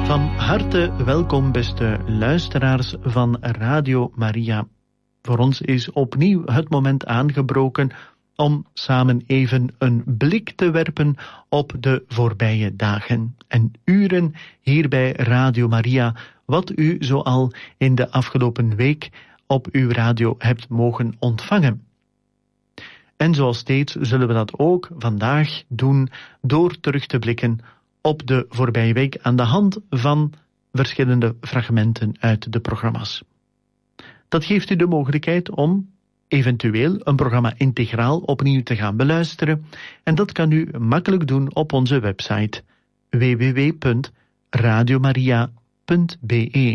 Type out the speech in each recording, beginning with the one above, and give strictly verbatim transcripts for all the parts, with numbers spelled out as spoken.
Van harte welkom, beste luisteraars van Radio Maria. Voor ons is opnieuw het moment aangebroken om samen even een blik te werpen op de voorbije dagen en uren hier bij Radio Maria, wat u zoal in de afgelopen week op uw radio hebt mogen ontvangen. En zoals steeds zullen we dat ook vandaag doen door terug te blikken op de voorbije week aan de hand van verschillende fragmenten uit de programma's. Dat geeft u de mogelijkheid om eventueel een programma integraal opnieuw te gaan beluisteren, en dat kan u makkelijk doen op onze website w w w punt radiomaria punt b e.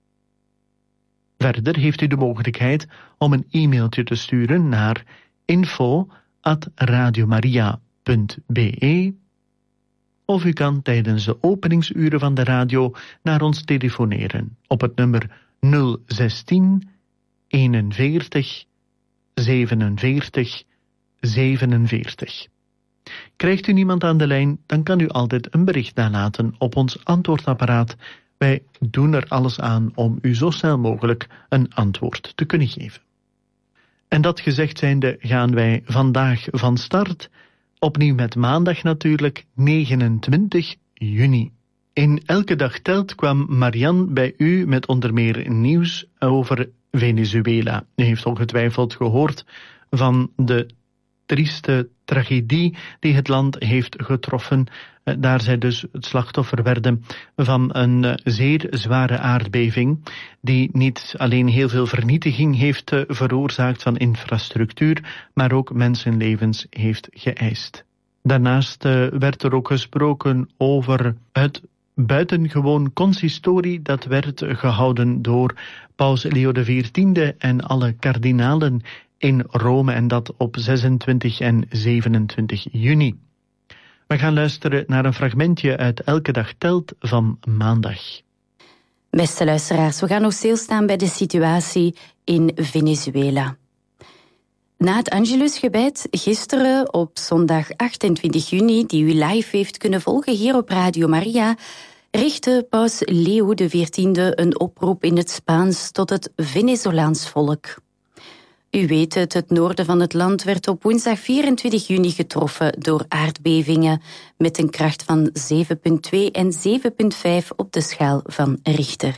Verder heeft u de mogelijkheid om een e-mailtje te sturen naar info at radiomaria punt b e, of u kan tijdens de openingsuren van de radio naar ons telefoneren op het nummer nul zestien eenenveertig zevenenveertig zevenenveertig. Krijgt u niemand aan de lijn, dan kan u altijd een bericht nalaten op ons antwoordapparaat. Wij doen er alles aan om u zo snel mogelijk een antwoord te kunnen geven. En dat gezegd zijnde gaan wij vandaag van start, opnieuw met maandag natuurlijk, negenentwintig juni. In Elke Dag Telt kwam Marianne bij u met onder meer nieuws over Venezuela. U heeft ongetwijfeld gehoord van de trieste tragedie die het land heeft getroffen, daar zij dus het slachtoffer werden van een zeer zware aardbeving, die niet alleen heel veel vernietiging heeft veroorzaakt van infrastructuur, maar ook mensenlevens heeft geëist. Daarnaast werd er ook gesproken over het buitengewoon consistorie dat werd gehouden door Paus Leo de veertiende en alle kardinalen in Rome, en dat op zesentwintig en zevenentwintig juni. We gaan luisteren naar een fragmentje uit Elke Dag Telt van maandag. Beste luisteraars, we gaan nog stilstaan bij de situatie in Venezuela. Na het Angelusgebed gisteren op zondag achtentwintig juni, die u live heeft kunnen volgen hier op Radio Maria, richtte Paus Leo de veertiende een oproep in het Spaans tot het Venezolaans volk. U weet het, het noorden van het land werd op woensdag vierentwintig juni getroffen door aardbevingen met een kracht van zeven komma twee en zeven komma vijf op de schaal van Richter.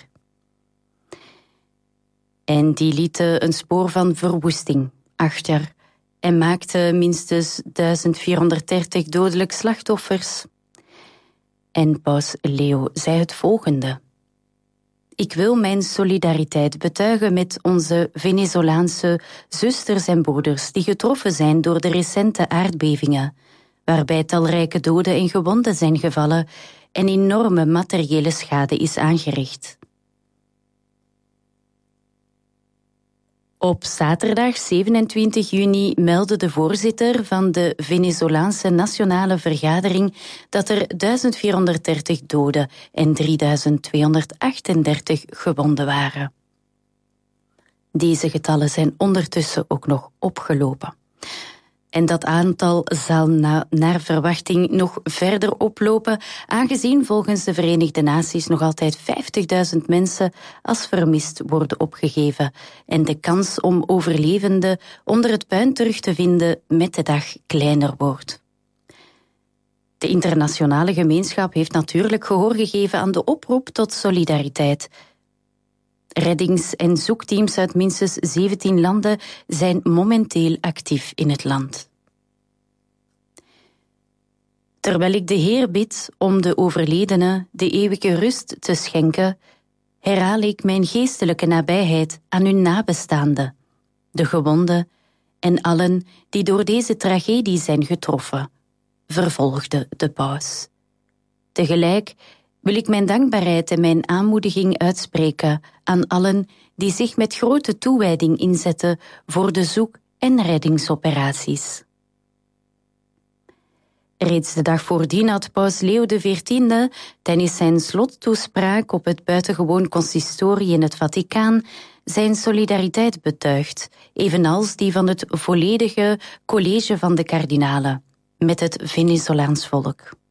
En die lieten een spoor van verwoesting achter en maakten minstens duizend vierhonderddertig dodelijk slachtoffers. En Paus Leo zei het volgende: Ik wil mijn solidariteit betuigen met onze Venezolaanse zusters en broeders die getroffen zijn door de recente aardbevingen, waarbij talrijke doden en gewonden zijn gevallen en enorme materiële schade is aangericht. Op zaterdag zevenentwintig juni meldde de voorzitter van de Venezolaanse Nationale Vergadering dat er duizend vierhonderddertig doden en drieduizend tweehonderdachtendertig gewonden waren. Deze getallen zijn ondertussen ook nog opgelopen. En dat aantal zal na, naar verwachting nog verder oplopen, aangezien volgens de Verenigde Naties nog altijd vijftigduizend mensen als vermist worden opgegeven en de kans om overlevenden onder het puin terug te vinden met de dag kleiner wordt. De internationale gemeenschap heeft natuurlijk gehoor gegeven aan de oproep tot solidariteit. Reddings- en zoekteams uit minstens zeventien landen zijn momenteel actief in het land. Terwijl ik de Heer bid om de overledenen de eeuwige rust te schenken, herhaal ik mijn geestelijke nabijheid aan hun nabestaanden, de gewonden en allen die door deze tragedie zijn getroffen, vervolgde de paus. Tegelijk wil ik mijn dankbaarheid en mijn aanmoediging uitspreken aan allen die zich met grote toewijding inzetten voor de zoek- en reddingsoperaties. Reeds de dag voordien had Paus Leo de veertiende tijdens zijn slottoespraak op het buitengewoon consistorie in het Vaticaan zijn solidariteit betuigd, evenals die van het volledige college van de kardinalen, met het Venezolaans volk.